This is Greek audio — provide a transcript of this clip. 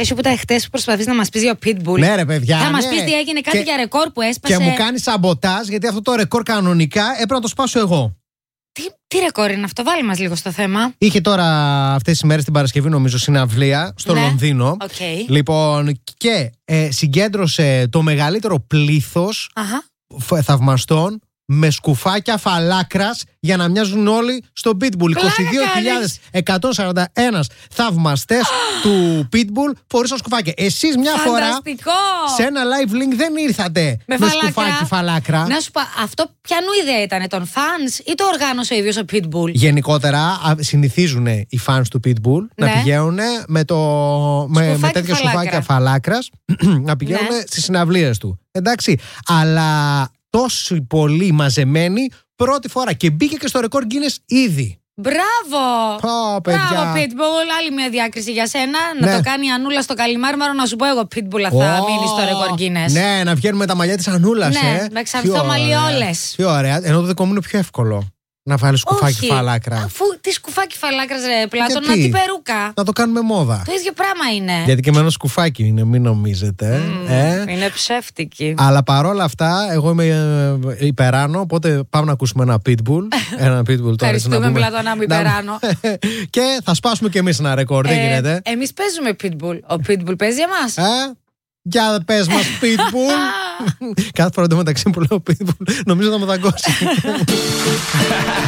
Εσύ που τα χτες προσπαθείς να μας πεις για ο Pitbull. Ναι, ρε παιδιά. Θα μας πεις τι έγινε, κάτι για ρεκόρ που έσπασε. Και μου κάνει σαμποτάζ, γιατί αυτό το ρεκόρ κανονικά έπρεπε να το σπάσω εγώ. Τι ρεκόρ είναι αυτό, βάλει μας λίγο στο θέμα. Είχε τώρα αυτές τις μέρες την Παρασκευή, νομίζω, συναυλία στο Λονδίνο. Okay. Λοιπόν, και συγκέντρωσε το μεγαλύτερο πλήθος θαυμαστών με σκουφάκια φαλάκρας για να μοιάζουν όλοι στο Pitbull. 22.141 θαυμαστές του Pitbull φορούσαν σκουφάκια. Εσείς μια φορά σε ένα live link δεν ήρθατε με σκουφάκι φαλάκρα. Να σου πω, αυτό ποιανού ιδέα ήταν, των fans ή το οργάνωσε ο ίδιος ο Pitbull? Γενικότερα συνηθίζουν οι fans του Pitbull να πηγαίνουν με τέτοια σκουφάκια φαλάκρας να πηγαίνουν στις συναυλίες του. Εντάξει, αλλά τόσο πολύ μαζεμένοι πρώτη φορά και μπήκε και στο ρεκόρ Guinness ήδη. Μπράβο! Μπράβο, Pitbull. Άλλη μια διάκριση για σένα. Να το κάνει η Ανούλα στο Καλιμάρμαρο, να σου πω εγώ, Pitbull, θα μείνει στο ρεκόρ Guinness. Ναι, να βγαίνουμε τα μαλλιά της Ανούλας. Ναι, με ξανθό μαλλί όλες. Τι ωραία. Ενώ το δικό μου είναι πιο εύκολο. Να βάλει σκουφάκι φαλάκρα. Αφού τι σκουφάκι φαλάκρα, ρε Πλάτωνα, τι περούκα. Να το κάνουμε μόδα. Το ίδιο πράγμα είναι. Γιατί και με ένα σκουφάκι είναι, μην νομίζετε. Είναι ψεύτικη. Αλλά παρόλα αυτά, εγώ είμαι υπεράνω, οπότε πάμε να ακούσουμε ένα Pitbull. Ένα Pitbull τώρα. Ευχαριστούμε, Πλάτωνα μου, υπεράνω. Και θα σπάσουμε κι εμείς ένα ρεκόρ, δεν γίνεται. Εμείς παίζουμε Pitbull. Ο Pitbull παίζει για μας. Για πες μας, Pitbull. Κάθε φορά το μεταξύ που λέω Pitbull, νομίζω να με δαγκώσει.